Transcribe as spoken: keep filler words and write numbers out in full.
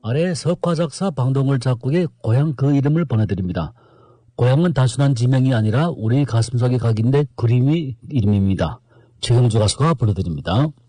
아래 석화작사 방동걸 작곡의 고향 그 이름을 보내드립니다. 고향은 단순한 지명이 아니라 우리 가슴속의 각인된 그림이 이름입니다. 최경주 가수가 불러드립니다.